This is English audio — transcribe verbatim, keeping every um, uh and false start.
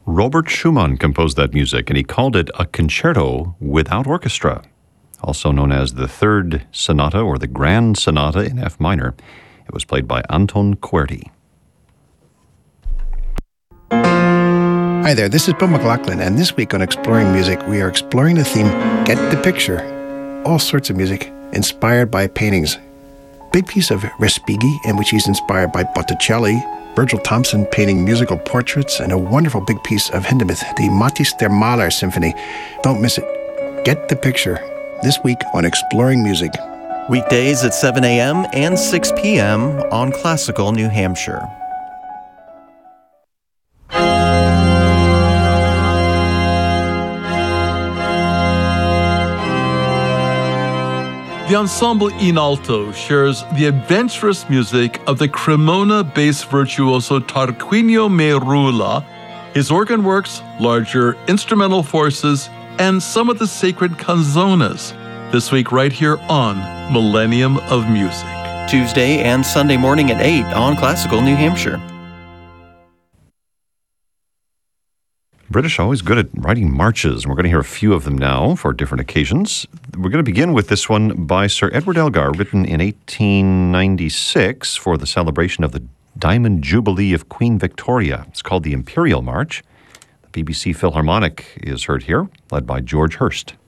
Robert Schumann composed that music, and he called it a concerto without orchestra, also known as the Third Sonata or the Grand Sonata in F minor. It was played by Anton Coerty. Hi there, this is Bill McLaughlin, and this week on Exploring Music, we are exploring the theme, Get the Picture. All sorts of music inspired by paintings. Big piece of Respighi, in which he's inspired by Botticelli, Virgil Thomson painting musical portraits, and a wonderful big piece of Hindemith, the Matthäus der Maler Symphony. Don't miss it. Get the Picture, this week on Exploring Music. Weekdays at seven a.m. and six p.m. on Classical New Hampshire. The ensemble in alto shares the adventurous music of the Cremona bass virtuoso Tarquinio Merula, his organ works, larger instrumental forces, and some of the sacred canzonas. This week right here on Millennium of Music. Tuesday and Sunday morning at eight on Classical New Hampshire. British are always good at writing marches, and we're going to hear a few of them now for different occasions. We're going to begin with this one by Sir Edward Elgar, written in eighteen ninety-six for the celebration of the Diamond Jubilee of Queen Victoria. It's called the Imperial March. The B B C Philharmonic is heard here, led by George Hurst.